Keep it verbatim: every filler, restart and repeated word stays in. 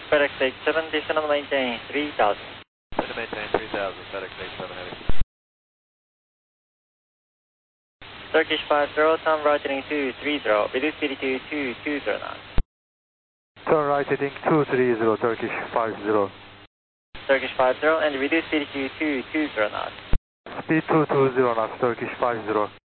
FedEx eight seven, descend maintain three thousand. Descend maintain three thousand, FedEx eight seven heavy. Turkish five zero, turn right heading two three zero, reduce speed to two two zero knots. Turn right heading two three zero, Turkish five zero. Turkish five zero, and reduce speed to two two zero knots. Speed two two zero knots, Turkish five zero.